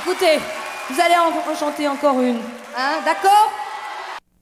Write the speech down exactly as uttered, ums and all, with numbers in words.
Écoutez, vous allez en, en chanter encore une. Hein, d'accord?